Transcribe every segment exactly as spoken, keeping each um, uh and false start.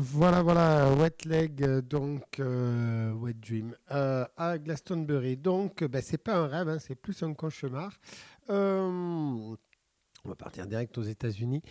Voilà, voilà, Wet Leg, euh, donc euh, Wet Dream, euh, à Glastonbury. Donc, euh, ben, c'est pas un rêve, hein, c'est plus un cauchemar. Euh, on va partir direct aux États-Unis.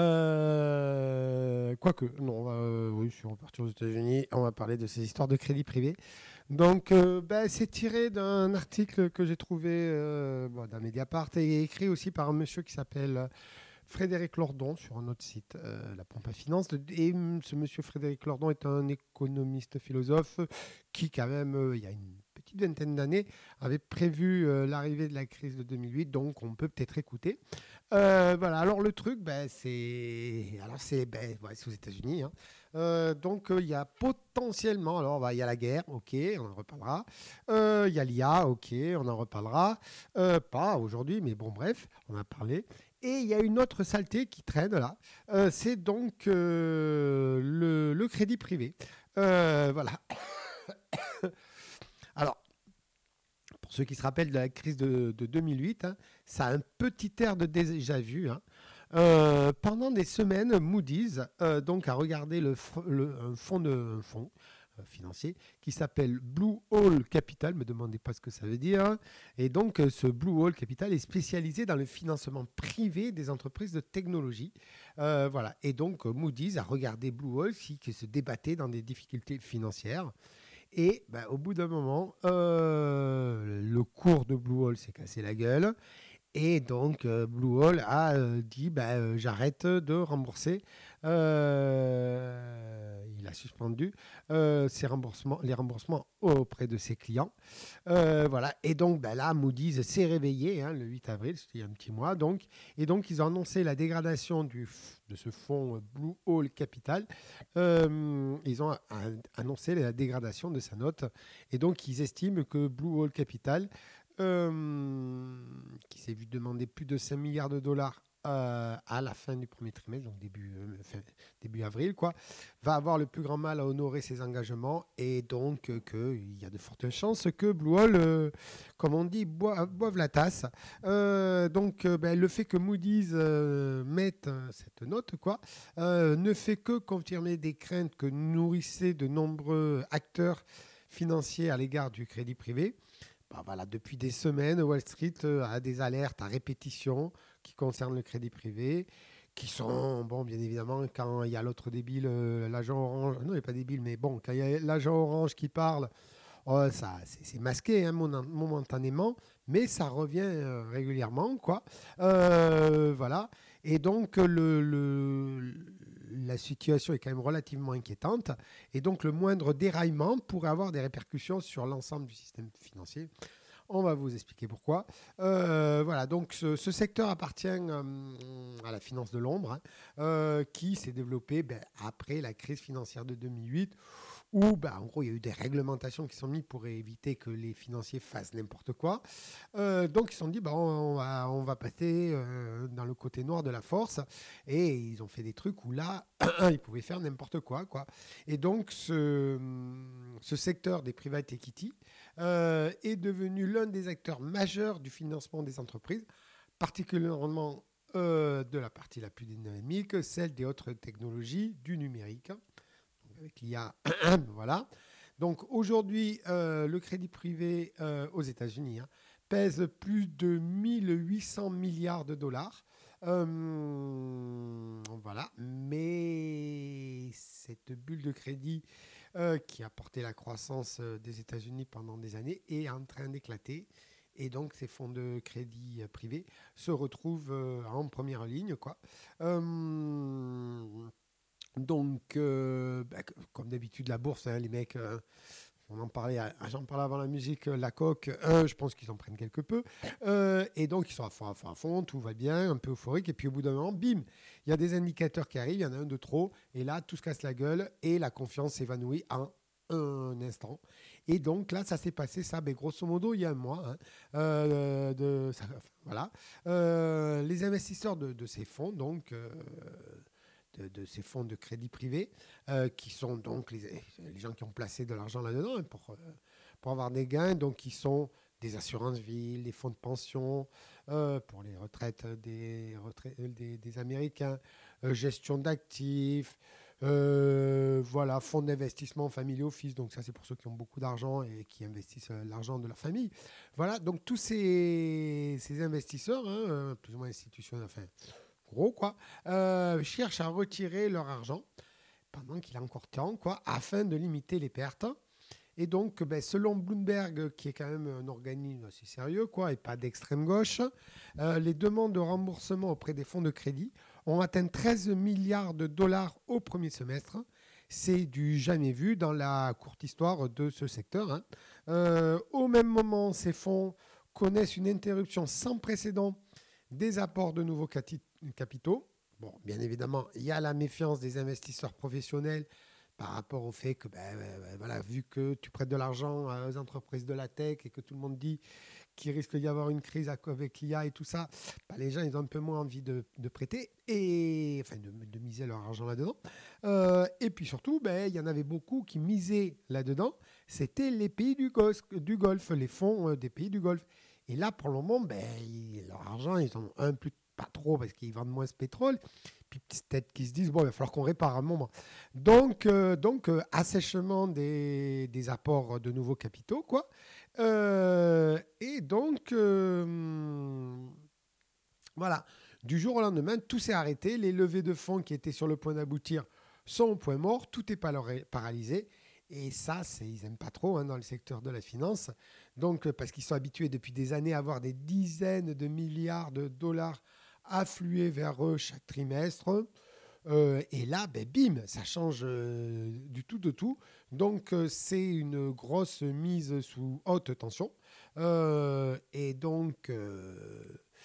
Euh, quoique, non, on va, euh, oui, si on va partir aux États-Unis, on va parler de ces histoires de crédit privé. Donc, euh, ben, c'est tiré d'un article que j'ai trouvé euh, bon, d'un Mediapart et écrit aussi par un monsieur qui s'appelle Frédéric Lordon sur un autre site, euh, La Pompe à Finance. Et hum, ce monsieur Frédéric Lordon est un économiste philosophe qui, quand même, euh, il y a une petite vingtaine d'années, avait prévu euh, l'arrivée de la crise de deux mille huit. Donc, on peut peut-être écouter. Euh, voilà. Alors, le truc, ben, c'est, alors c'est, ben, ouais, c'est aux États-Unis, hein. Euh, donc, euh, il y a potentiellement, alors, bah, il y a la guerre, ok, on en reparlera. Euh, Il y a l'I A, ok, on en reparlera. Euh, pas aujourd'hui, mais bon, bref, on en a parlé. Et il y a une autre saleté qui traîne là. Euh, c'est donc euh, le, le crédit privé. Euh, voilà. Alors, pour ceux qui se rappellent de la crise de, de deux mille huit, hein, ça a un petit air de déjà vu, hein. Euh, pendant des semaines, Moody's euh, donc a regardé le, le, un fonds, de, un fonds euh, financier qui s'appelle Blue Hole Capital. Ne me demandez pas ce que ça veut dire. Et donc, euh, ce Blue Hole Capital est spécialisé dans le financement privé des entreprises de technologie. Euh, voilà. Et donc, euh, Moody's a regardé Blue Hole qui, qui se débattait dans des difficultés financières. Et ben, au bout d'un moment, euh, le cours de Blue Hole s'est cassé la gueule. Et donc, euh, Blue Hole a euh, dit bah, euh, j'arrête de rembourser. Euh, il a suspendu euh, ses remboursements, les remboursements auprès de ses clients. Euh, voilà. Et donc, bah, là, Moody's s'est réveillé hein, le huit avril, c'était il y a un petit mois. Donc, et donc, ils ont annoncé la dégradation du, de ce fonds Blue Hole Capital. Euh, ils ont a, annoncé la dégradation de sa note. Et donc, ils estiment que Blue Hole Capital euh, qui s'est vu demander plus de cinq milliards de dollars euh, à la fin du premier trimestre, donc début, euh, fin, début avril, quoi, va avoir le plus grand mal à honorer ses engagements et donc euh, qu'il y a de fortes chances que Blue Hole, euh, comme on dit, boive, boive la tasse. Euh, donc euh, ben, le fait que Moody's euh, mette euh, cette note, quoi, euh, ne fait que confirmer des craintes que nourrissaient de nombreux acteurs financiers à l'égard du crédit privé. Bah voilà, depuis des semaines, Wall Street euh, a des alertes à répétition qui concernent le crédit privé, qui sont, bon, bien évidemment, quand il y a l'autre débile, euh, l'agent orange, non, il n'est pas débile, mais bon, quand il y a l'agent orange qui parle, oh, ça, c'est, c'est masqué hein, momentanément, mais ça revient euh, régulièrement, quoi. Euh, voilà. Et donc, le, le, la situation est quand même relativement inquiétante. Et donc, le moindre déraillement pourrait avoir des répercussions sur l'ensemble du système financier. On va vous expliquer pourquoi. Euh, voilà, donc ce, ce secteur appartient euh, à la finance de l'ombre, hein, euh, qui s'est développé ben, après la crise financière de deux mille huit, où, bah, en gros, il y a eu des réglementations qui sont mises pour éviter que les financiers fassent n'importe quoi. Euh, donc, ils se sont dit, bah, on, on, va, on va passer euh, dans le côté noir de la force. Et ils ont fait des trucs où là, ils pouvaient faire n'importe quoi, quoi. Et donc, ce, ce secteur des private equity euh, est devenu l'un des acteurs majeurs du financement des entreprises, particulièrement euh, de la partie la plus dynamique, celle des hautes technologies, du numérique avec l'I A. Voilà. Donc aujourd'hui, euh, le crédit privé euh, aux États-Unis hein, pèse plus de mille huit cents milliards de dollars. Euh, voilà. Mais cette bulle de crédit euh, qui a porté la croissance euh, des États-Unis pendant des années est en train d'éclater. Et donc, ces fonds de crédit euh, privés se retrouvent euh, en première ligne, quoi. Euh, donc, euh, bah, comme d'habitude, la bourse, hein, les mecs, euh, on en parlait, j'en parlais avant la musique, euh, la coque, euh, je pense qu'ils en prennent quelque peu. Euh, et donc, ils sont à fond, à fond, à fond, tout va bien, un peu euphorique. Et puis, au bout d'un moment, bim, il y a des indicateurs qui arrivent, il y en a un de trop. Et là, tout se casse la gueule et la confiance s'évanouit en un instant. Et donc, là, ça s'est passé, ça, mais grosso modo, il y a un mois. Hein, euh, de, ça, voilà. Euh, les investisseurs de, de ces fonds, donc... Euh, de, de ces fonds de crédit privé, euh, qui sont donc les, les gens qui ont placé de l'argent là-dedans hein, pour, euh, pour avoir des gains, donc qui sont des assurances-vie, les fonds de pension, euh, pour les retraites des, retraites des, des Américains, euh, gestion d'actifs, Euh, voilà, fonds d'investissement family office, donc ça c'est pour ceux qui ont beaucoup d'argent et qui investissent euh, l'argent de leur famille. Voilà, donc tous ces, ces investisseurs, hein, euh, plus ou moins institutionnels, enfin gros quoi, euh, cherchent à retirer leur argent pendant qu'il a encore temps, quoi, afin de limiter les pertes. Et donc, ben, selon Bloomberg, qui est quand même un organisme assez sérieux, quoi, et pas d'extrême gauche, euh, les demandes de remboursement auprès des fonds de crédit ont atteint treize milliards de dollars au premier semestre. C'est du jamais vu dans la courte histoire de ce secteur, hein. Euh, au même moment, ces fonds connaissent une interruption sans précédent des apports de nouveaux capitaux. Bon, bien évidemment, il y a la méfiance des investisseurs professionnels par rapport au fait que, ben, ben, voilà, vu que tu prêtes de l'argent aux entreprises de la tech et que tout le monde dit qu'il risque d'y avoir une crise avec l'I A et tout ça, ben, les gens ils ont un peu moins envie de, de prêter et enfin de, de miser leur argent là-dedans. Euh, et puis surtout, ben, il y en avait beaucoup qui misaient là-dedans. C'était les pays du Golfe, du Golfe les fonds des pays du Golfe. Et là, pour le moment, ben, ils, leur argent, ils en ont un plus pas trop parce qu'ils vendent moins ce pétrole. Puis petites têtes qui se disent bon, il va falloir qu'on répare un moment. Donc, euh, donc euh, assèchement des, des apports de nouveaux capitaux, quoi. Euh, et donc, euh, voilà, du jour au lendemain, tout s'est arrêté. Les levées de fonds qui étaient sur le point d'aboutir sont au point mort. Tout est paralysé. Et ça, c'est, ils n'aiment pas trop hein, dans le secteur de la finance. Donc, parce qu'ils sont habitués depuis des années à avoir des dizaines de milliards de dollars affluer vers eux chaque trimestre. Euh, et là, ben, bim, ça change euh, du tout de tout. Donc, euh, c'est une grosse mise sous haute tension. Euh, et donc, euh,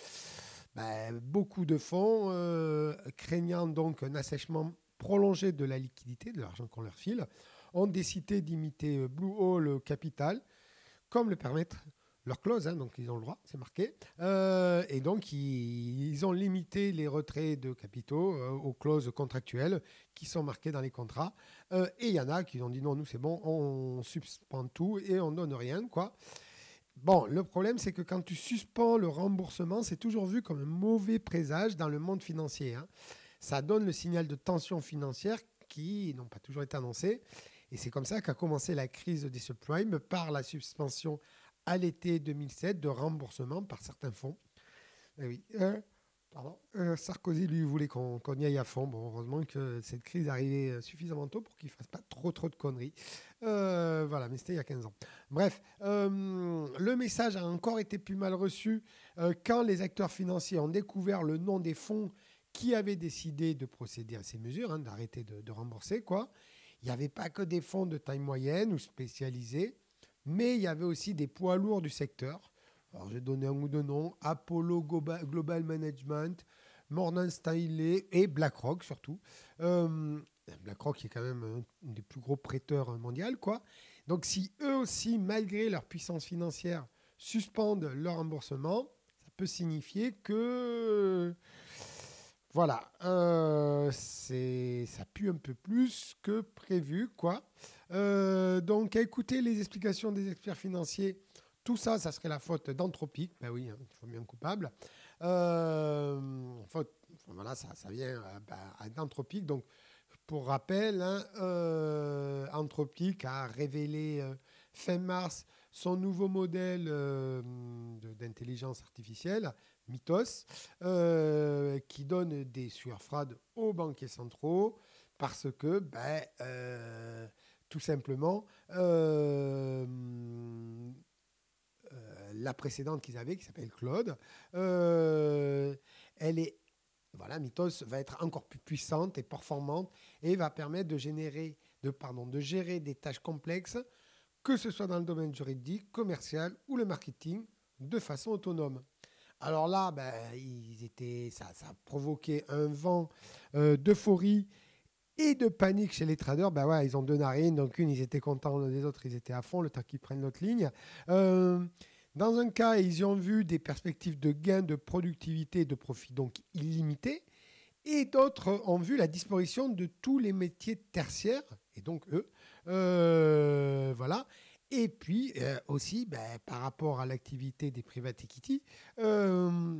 ben, beaucoup de fonds euh, craignant donc un assèchement prolongé de la liquidité, de l'argent qu'on leur file, ont décidé d'imiter Blue Hole Capital, comme le permettent leur clause, hein, donc ils ont le droit, c'est marqué. Euh, et donc, ils, ils ont limité les retraits de capitaux euh, aux clauses contractuelles qui sont marquées dans les contrats. Euh, et il y en a qui ont dit non, nous c'est bon, on suspend tout et on donne rien, quoi. Bon, le problème, c'est que quand tu suspends le remboursement, c'est toujours vu comme un mauvais présage dans le monde financier, hein. Ça donne le signal de tension financière qui n'ont pas toujours été annoncées. Et c'est comme ça qu'a commencé la crise des subprimes par la suspension à l'été deux mille sept de remboursement par certains fonds. Et oui, euh, pardon, euh, Sarkozy, lui, voulait qu'on, qu'on y aille à fond. Bon, heureusement que cette crise arrivait suffisamment tôt pour qu'il ne fasse pas trop, trop de conneries. Euh, voilà, mais c'était il y a quinze ans. Bref, euh, le message a encore été plus mal reçu euh, quand les acteurs financiers ont découvert le nom des fonds qui avaient décidé de procéder à ces mesures, hein, d'arrêter de, de rembourser, quoi. Il n'y avait pas que des fonds de taille moyenne ou spécialisés, mais il y avait aussi des poids lourds du secteur. Alors, j'ai donné un ou deux noms, Apollo Global Management, Morgan Stanley et BlackRock surtout. Euh, BlackRock qui est quand même un des plus gros prêteurs mondiaux, quoi. Donc, si eux aussi, malgré leur puissance financière, suspendent leur remboursement, ça peut signifier que... Voilà, euh, c'est, ça pue un peu plus que prévu, quoi. Euh, donc, à écouter les explications des experts financiers, tout ça, ça serait la faute d'Anthropic. Ben oui, hein, il faut bien un coupable. Euh, faute, voilà, ça, ça vient euh, ben, d'Anthropic. Donc, pour rappel, hein, euh, Anthropic a révélé euh, fin mars son nouveau modèle euh, de, d'intelligence artificielle, Mythos, euh, qui donne des sueurs froides aux banquiers centraux parce que, ben, euh, tout simplement, euh, euh, la précédente qu'ils avaient, qui s'appelle Claude, euh, elle est, voilà, Mythos va être encore plus puissante et performante et va permettre de générer, de, pardon, de gérer des tâches complexes, que ce soit dans le domaine juridique, commercial ou le marketing, de façon autonome. Alors là, ben, ils étaient, ça, ça a provoqué un vent euh, d'euphorie et de panique chez les traders. Ben ouais, ils ont deux narines, donc une, ils étaient contents, les autres, ils étaient à fond, le temps qu'ils prennent l'autre ligne. Euh, dans un cas, ils ont vu des perspectives de gains de productivité et de profit donc illimités, et d'autres ont vu la disparition de tous les métiers tertiaires, et donc eux, euh, voilà. Et puis euh, aussi, ben, par rapport à l'activité des private equity, euh,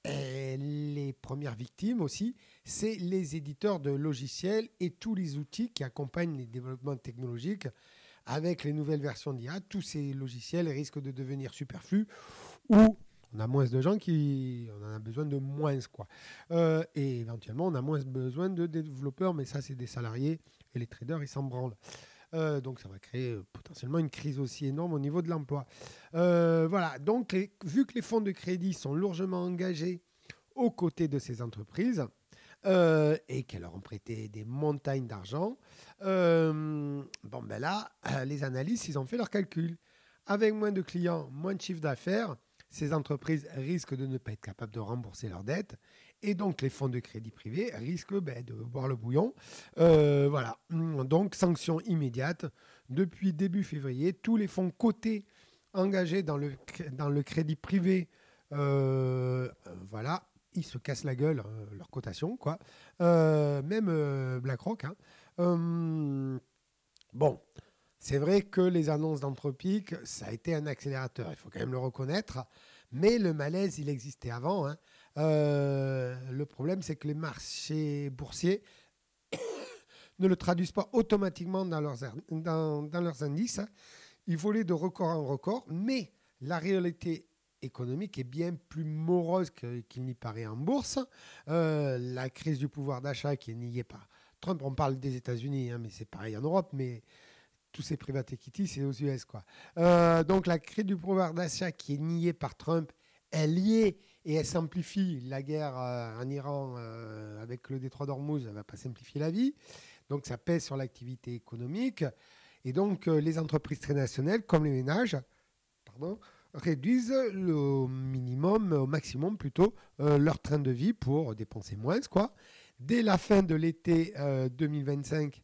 Et les premières victimes aussi, c'est les éditeurs de logiciels et tous les outils qui accompagnent les développements technologiques. Avec les nouvelles versions d'I A, tous ces logiciels risquent de devenir superflus ou on a moins de gens qui... On en a besoin de moins, quoi. Euh, et éventuellement, on a moins besoin de développeurs, mais ça, c'est des salariés et les traders, ils s'en branlent. Euh, donc, ça va créer euh, potentiellement une crise aussi énorme au niveau de l'emploi. Euh, voilà. Donc, les, vu que les fonds de crédit sont lourdement engagés aux côtés de ces entreprises euh, et qu'elles leur ont prêté des montagnes d'argent, euh, bon, ben là, les analystes, ils ont fait leurs calculs. Avec moins de clients, moins de chiffre d'affaires, ces entreprises risquent de ne pas être capables de rembourser leurs dettes et donc les fonds de crédit privés risquent ben, de boire le bouillon. Euh, voilà, donc sanction immédiate. Depuis début février, tous les fonds cotés engagés dans le, dans le crédit privé, euh, voilà, ils se cassent la gueule, euh, leur cotation, quoi. Euh, même euh, BlackRock. Hein. Euh, bon. C'est vrai que les annonces d'Anthropic, ça a été un accélérateur, il faut quand même le reconnaître, mais le malaise, il existait avant. Hein. Euh, le problème, c'est que les marchés boursiers ne le traduisent pas automatiquement dans leurs, dans, dans leurs indices. Ils volaient de record en record, mais la réalité économique est bien plus morose que, qu'il n'y paraît en bourse. Euh, la crise du pouvoir d'achat qui est niée par Trump, on parle des États-Unis, hein, mais c'est pareil en Europe, mais tous ces private equity, c'est aux U S, quoi. Euh, donc, la crise du pouvoir d'achat qui est niée par Trump, elle y est et elle simplifie la guerre euh, en Iran euh, avec le détroit d'Ormuz. Elle ne va pas simplifier la vie. Donc, ça pèse sur l'activité économique. Et donc, euh, les entreprises très nationales, comme les ménages, pardon, réduisent le minimum, au maximum plutôt, euh, leur train de vie pour dépenser moins, quoi. Dès la fin de l'été euh, deux mille vingt-cinq,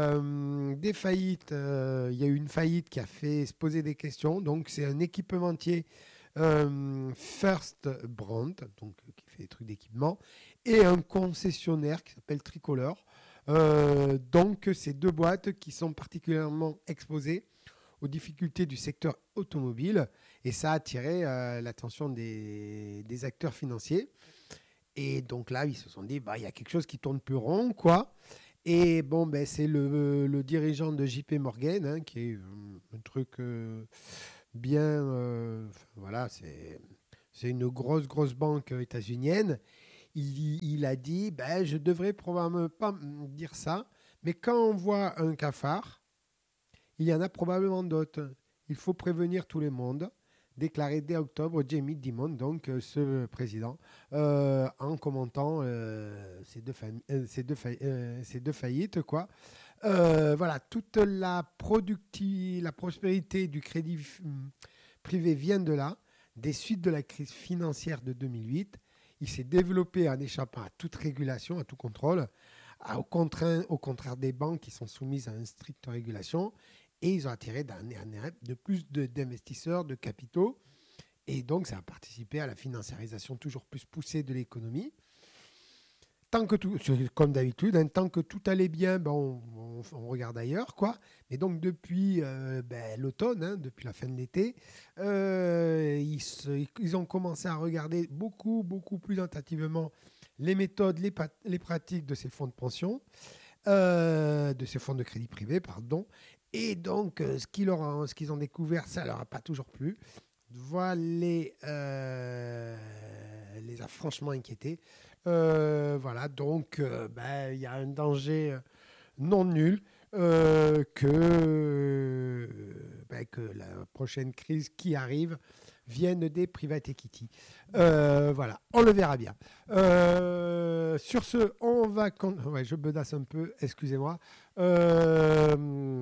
euh, des faillites, euh, il y a eu une faillite qui a fait se poser des questions. Donc, c'est un équipementier euh, First Brand, donc, qui fait des trucs d'équipement, et un concessionnaire qui s'appelle Tricolor. Euh, donc, ces deux boîtes qui sont particulièrement exposées aux difficultés du secteur automobile. Et ça a attiré euh, l'attention des, des acteurs financiers. Et donc là, ils se sont dit, bah, il y a quelque chose qui tourne plus rond, quoi. Et bon, ben, c'est le, le dirigeant de J P Morgan, hein, qui est un truc euh, bien... Euh, voilà, c'est, c'est une grosse, grosse banque états-unienne. Il, il a dit, ben, je devrais probablement pas dire ça, mais quand on voit un cafard, il y en a probablement d'autres. Il faut prévenir tout le monde. Déclaré dès octobre Jamie Dimon, donc euh, ce président, euh, en commentant euh, ces, deux fami- euh, ces, deux fa- euh, ces deux faillites. Quoi. Euh, voilà, toute la, producti- la prospérité du crédit f- privé vient de là, des suites de la crise financière de deux mille huit. Il s'est développé en échappant à toute régulation, à tout contrôle, à, au, contraire, au contraire des banques qui sont soumises à une stricte régulation. Et ils ont attiré d'année en année de plus de, d'investisseurs, de capitaux. Et donc, ça a participé à la financiarisation toujours plus poussée de l'économie. Tant que tout, comme d'habitude, hein, tant que tout allait bien, ben on, on, on regarde ailleurs, quoi. Mais donc, depuis euh, ben, l'automne, hein, depuis la fin de l'été, euh, ils, se, ils ont commencé à regarder beaucoup, beaucoup plus attentivement les méthodes, les, pat- les pratiques de ces fonds de pension, euh, de ces fonds de crédit privé, pardon. Et donc, euh, ce, qu'ils leur ont, ce qu'ils ont découvert, ça ne leur a pas toujours plu. Voilà, les, euh, les a franchement inquiétés. Euh, voilà, donc, euh, ben, y a un danger non nul euh, que, euh, ben, que la prochaine crise qui arrive vienne des private equity. Euh, voilà, on le verra bien. Euh, sur ce, on va... Con- ouais, je bedasse un peu, excusez-moi. Euh,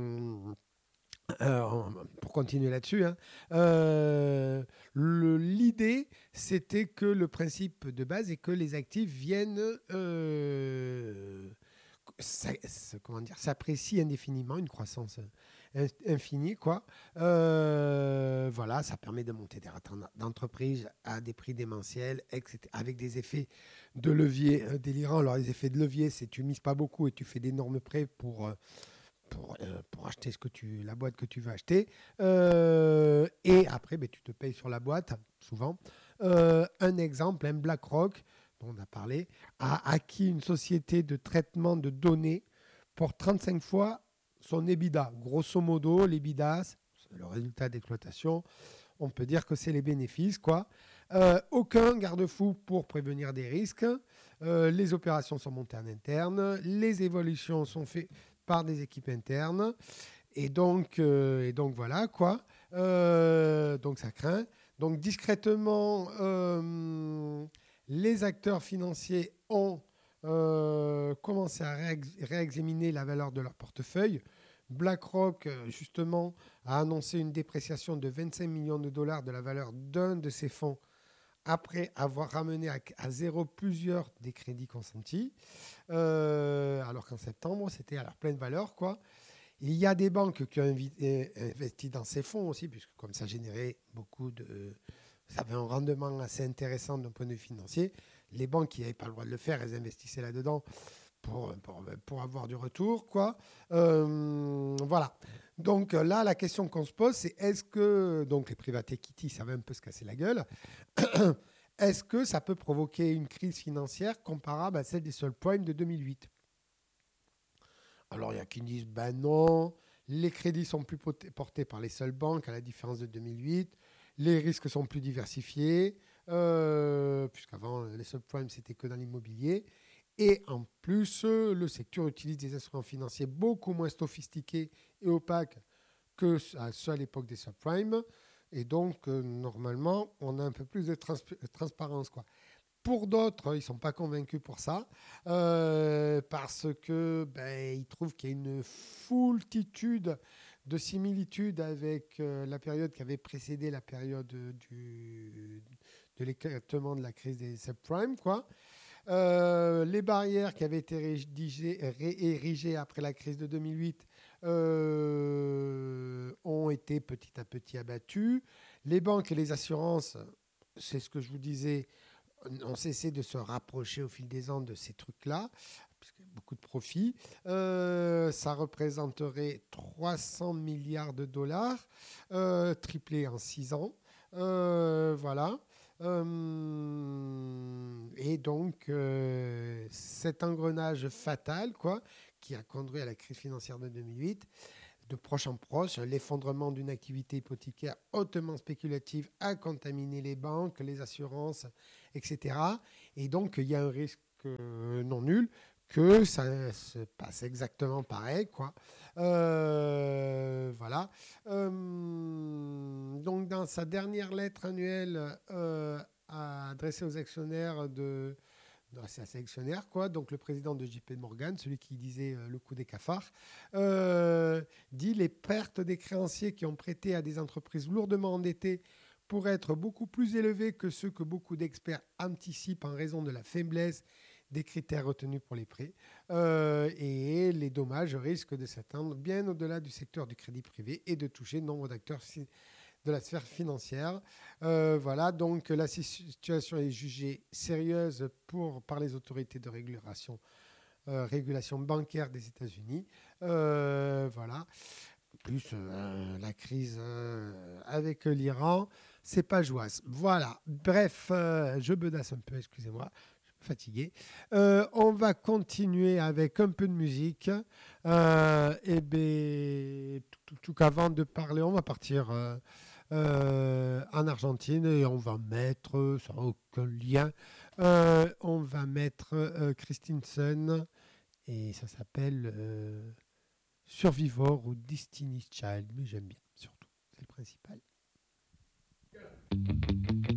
euh, pour continuer là-dessus, hein, euh, le, l'idée, c'était que le principe de base est que les actifs viennent euh, ça, comment dire, s'apprécient indéfiniment, une croissance infinie, quoi. Euh, voilà, ça permet de monter des rates d'entreprise à des prix démentiels, et cetera, avec des effets de levier euh, délirants. Alors, les effets de levier, c'est tu mises pas beaucoup et tu fais d'énormes prêts pour... Euh, Pour, euh, pour acheter ce que tu, la boîte que tu veux acheter. Euh, et après, ben, tu te payes sur la boîte, souvent. Euh, un exemple, un BlackRock, dont on a parlé, a acquis une société de traitement de données pour trente-cinq fois son EBITDA. Grosso modo, l'EBITDA, c'est le résultat d'exploitation, on peut dire que c'est les bénéfices, quoi. Euh, aucun garde-fou pour prévenir des risques. Euh, les opérations sont montées en interne. Les évolutions sont faites par des équipes internes. Et donc, euh, et donc voilà, quoi. Euh, donc ça craint. Donc discrètement, euh, les acteurs financiers ont euh, commencé à réex- réexaminer la valeur de leur portefeuille. BlackRock, euh, justement, a annoncé une dépréciation de vingt-cinq millions de dollars de la valeur d'un de ses fonds après avoir ramené à, à zéro plusieurs des crédits consentis, euh, alors qu'en septembre, c'était à leur pleine valeur, quoi. Il y a des banques qui ont invi- euh, investi dans ces fonds aussi, puisque comme ça générait beaucoup de... Ça avait un rendement assez intéressant d'un point de vue financier. Les banques qui n'avaient pas le droit de le faire, elles investissaient là-dedans pour, pour, pour avoir du retour, quoi. Euh, voilà. Donc là, la question qu'on se pose, c'est est-ce que, donc les private equity, ça va un peu se casser la gueule, est-ce que ça peut provoquer une crise financière comparable à celle des subprimes de deux mille huit? Alors, il y a qui disent, ben non, les crédits sont plus portés par les seules banques, à la différence de deux mille huit. Les risques sont plus diversifiés, euh, puisqu'avant, les subprimes, c'était que dans l'immobilier. Et en plus, le secteur utilise des instruments financiers beaucoup moins sophistiqués et opaques que à ceux à l'époque des subprimes. Et donc, euh, normalement, on a un peu plus de trans- transparence, quoi. Pour d'autres, ils ne sont pas convaincus pour ça, euh, parce que ben, ils trouvent qu'il y a une foultitude de similitudes avec euh, la période qui avait précédé la période du, de l'éclatement de la crise des subprimes, quoi. Euh, les barrières qui avaient été rédigées, érigées après la crise de deux mille huit euh, ont été petit à petit abattues. Les banques et les assurances, c'est ce que je vous disais, ont cessé de se rapprocher au fil des ans de ces trucs-là, parce qu'il y a beaucoup de profits. Euh, ça représenterait trois cents milliards de dollars, euh, triplé en six ans. Euh, voilà. Euh, et donc, euh, cet engrenage fatal, quoi, qui a conduit à la crise financière de deux mille huit, de proche en proche, l'effondrement d'une activité hypothécaire hautement spéculative a contaminé les banques, les assurances, et cetera. Et donc, il y a un risque euh, non nul que ça se passe exactement pareil, quoi. Euh, voilà. Euh, donc, dans sa dernière lettre annuelle euh, adressée aux actionnaires de c'est assez actionnaire, quoi. Donc le président de J P Morgan, celui qui disait euh, le coup des cafards, euh, dit les pertes des créanciers qui ont prêté à des entreprises lourdement endettées pourraient être beaucoup plus élevées que ceux que beaucoup d'experts anticipent en raison de la faiblesse des critères retenus pour les prêts. Euh, et les dommages risquent de s'étendre bien au-delà du secteur du crédit privé et de toucher nombre d'acteurs de la sphère financière. Euh, voilà, donc la situation est jugée sérieuse pour, par les autorités de régulation, euh, régulation bancaire des États-Unis. Euh, voilà. Plus euh, la crise euh, avec l'Iran, c'est pas joyeux. Voilà. Bref, euh, je bedasse un peu, excusez-moi. Je suis fatigué. Euh, on va continuer avec un peu de musique. Euh, et bien, tout, tout, tout avant de parler, on va partir. Euh, euh, en Argentine et on va mettre, ça n'a aucun lien, euh, on va mettre euh, Christensen et ça s'appelle euh, Survivor ou Destiny's Child, mais j'aime bien surtout, c'est le principal.